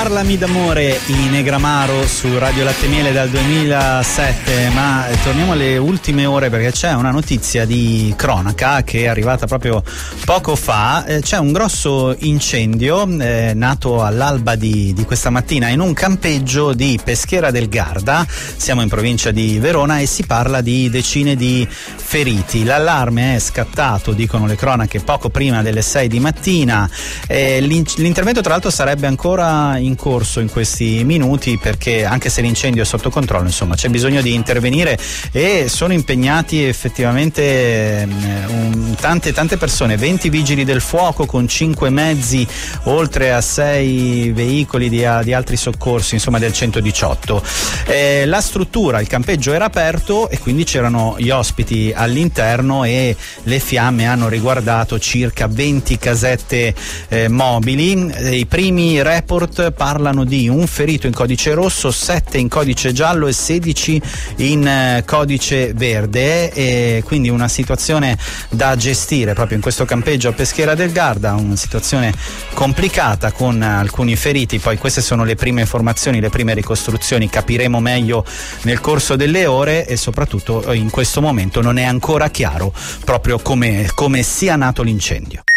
Parlami d'amore in Negramaro su Radio Latte Miele dal 2007, ma torniamo alle ultime ore perché c'è una notizia di cronaca che è arrivata proprio poco fa. C'è un grosso incendio nato all'alba di questa mattina in un campeggio di Peschiera del Garda, siamo in provincia di Verona, e si parla di decine di feriti. L'allarme è scattato, dicono le cronache, poco prima delle 6 di mattina. L'intervento tra l'altro sarebbe ancora in corso in questi minuti, perché anche se l'incendio è sotto controllo, insomma, c'è bisogno di intervenire e sono impegnati effettivamente tante persone, 20 vigili del fuoco con 5 mezzi, oltre a 6 veicoli di altri soccorsi, insomma del 118. La struttura, il campeggio era aperto e quindi c'erano gli ospiti all'interno e le fiamme hanno riguardato circa 20 casette mobili. I primi report parlano di un ferito in codice rosso, 7 in codice giallo e 16 in codice verde, e quindi una situazione da gestire proprio in questo campeggio a Peschiera del Garda, una situazione complicata con alcuni feriti. Poi queste sono le prime informazioni, le prime ricostruzioni, capiremo meglio nel corso delle ore, e soprattutto in questo momento non è ancora chiaro proprio come sia nato l'incendio.